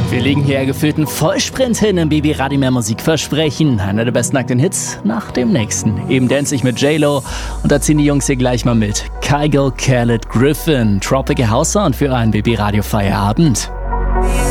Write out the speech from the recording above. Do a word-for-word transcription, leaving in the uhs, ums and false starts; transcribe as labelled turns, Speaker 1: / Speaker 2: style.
Speaker 1: Wir legen hier gefühlten Vollsprint hin im B B Radio Mehr Musik versprechen. Einer der besten nackten Hits nach dem nächsten. Eben Dance ich mit J-Lo und da ziehen die Jungs hier gleich mal mit. Kygo, Khaled, Griffin, Tropical House Sound für einen B B Radio Feierabend.